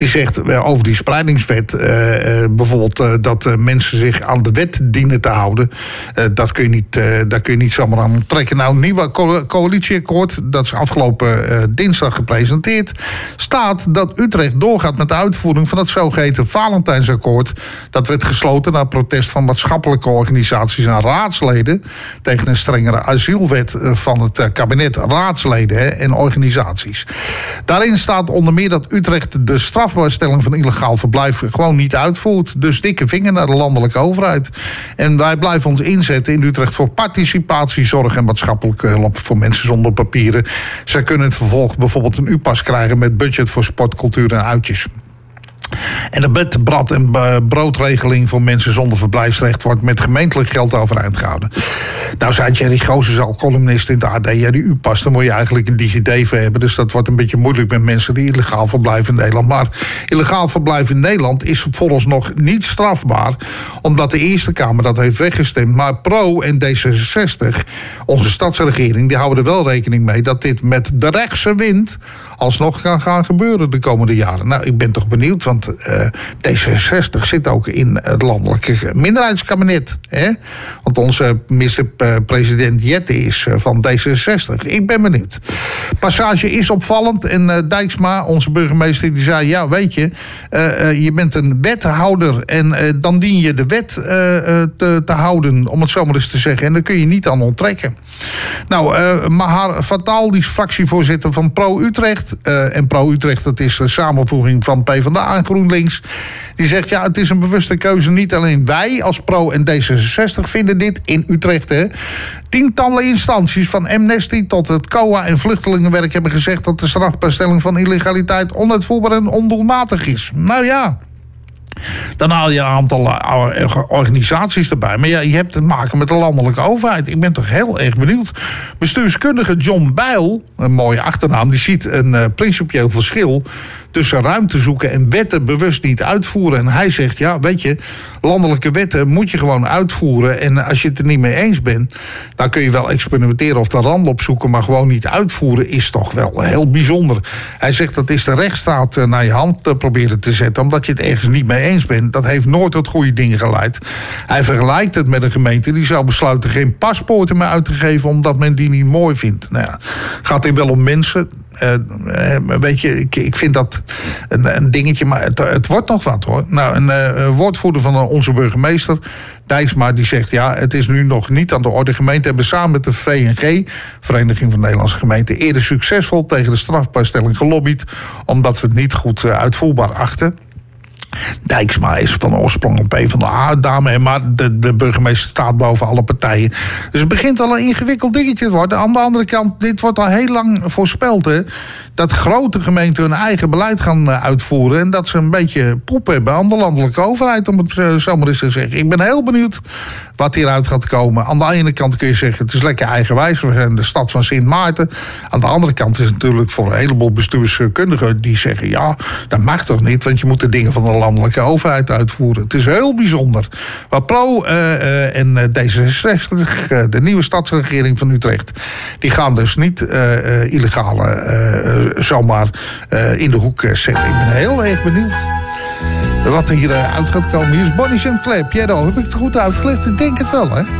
zegt over die spreidingswet, bijvoorbeeld dat mensen zich aan de wet dienen te houden. Daar kun je niet zomaar aan onttrekken. Nou, een nieuwe coalitieakkoord, dat is afgelopen dinsdag gepresenteerd, staat dat Utrecht doorgaat met de uitvoering van het zogeheten Valentijnsakkoord. Dat werd gesloten na protest van maatschappelijke organisaties en raadsleden tegen een strengere asielwet van het kabinet, raadsleden en organisaties. Daarin staat onder meer dat Utrecht de strafbaarstelling van illegaal verblijf gewoon niet uitvoert. Dus dikke vinger naar de landelijke overheid. En wij blijven ons inzetten in Utrecht voor participatie, zorg en maatschappelijke hulp voor mensen zonder papieren. Zij kunnen het vervolg bijvoorbeeld een U-pas krijgen met budget voor sport, cultuur en uitjes. En de bed, brad en broodregeling voor mensen zonder verblijfsrecht wordt met gemeentelijk geld overeind gehouden. Nou zei Thierry Goossens al, columnist in de AD, ja, die U-pas, dan moet je eigenlijk een DigiD voor hebben. Dus dat wordt een beetje moeilijk met mensen die illegaal verblijven in Nederland. Maar illegaal verblijf in Nederland is vooralsnog niet strafbaar, omdat de Eerste Kamer dat heeft weggestemd. Maar Pro en D66, onze stadsregering, die houden er wel rekening mee dat dit met de rechtse wind alsnog kan gaan gebeuren de komende jaren. Nou, ik ben toch benieuwd, want D66 zit ook in het landelijke minderheidskabinet. Hè? Want onze minister-president Jette is van D66. Ik ben benieuwd. Passage is opvallend en Dijksma, onze burgemeester, die zei, ja, weet je, je bent een wethouder en dan dien je de wet te houden, om het zo maar eens te zeggen. En daar kun je niet aan onttrekken. Nou, Mahar Fatal, die is fractievoorzitter van Pro-Utrecht. En Pro-Utrecht, dat is de samenvoeging van PvdA en GroenLinks. Die zegt, ja, het is een bewuste keuze. Niet alleen wij als Pro en D66 vinden dit in Utrecht. Hè. Tientallen instanties van Amnesty tot het COA en Vluchtelingenwerk hebben gezegd dat de strafbaarstelling van illegaliteit onuitvoerbaar en ondoelmatig is. Nou ja. Dan haal je een aantal organisaties erbij. Maar ja, je hebt te maken met de landelijke overheid. Ik ben toch heel erg benieuwd. Bestuurskundige John Bijl, een mooie achternaam, die ziet een principieel verschil tussen ruimte zoeken en wetten bewust niet uitvoeren. En hij zegt, ja, weet je, landelijke wetten moet je gewoon uitvoeren. En als je het er niet mee eens bent, dan kun je wel experimenteren of de rand opzoeken, maar gewoon niet uitvoeren is toch wel heel bijzonder. Hij zegt, dat is de rechtsstaat naar je hand proberen te zetten, omdat je het ergens niet mee eens bent. Dat heeft nooit tot goede dingen geleid. Hij vergelijkt het met een gemeente die zou besluiten geen paspoorten meer uit te geven omdat men die niet mooi vindt. Nou ja, gaat dit wel om mensen? Weet je, ik vind dat een dingetje, maar het wordt nog wat, hoor. Nou, een woordvoerder van onze burgemeester, Dijksma, die zegt, ja, het is nu nog niet aan de orde. Gemeenten hebben samen met de VNG, Vereniging van Nederlandse Gemeenten, eerder succesvol tegen de strafbaarstelling gelobbyd, omdat we het niet goed uitvoerbaar achten. Dijksma is van oorsprong een PvdA-dame, maar de burgemeester staat boven alle partijen. Dus het begint al een ingewikkeld dingetje te worden. Aan de andere kant, dit wordt al heel lang voorspeld, hè, dat grote gemeenten hun eigen beleid gaan uitvoeren en dat ze een beetje poep hebben aan de landelijke overheid, om het zo maar eens te zeggen. Ik ben heel benieuwd wat hieruit gaat komen. Aan de ene kant kun je zeggen, het is lekker eigenwijs, we zijn de stad van Sint Maarten. Aan de andere kant is het natuurlijk voor een heleboel bestuurskundigen die zeggen, ja, dat mag toch niet, want je moet de dingen van de landelijke overheid uitvoeren. Het is heel bijzonder. Maar Pro en D66, de nieuwe stadsregering van Utrecht, die gaan dus niet illegale zomaar in de hoek zetten. Ik ben heel erg benieuwd wat er hier uit gaat komen. Hier is Bonnie Sinclair. Pierre, heb ik het goed uitgelegd? Ik denk het wel, hè?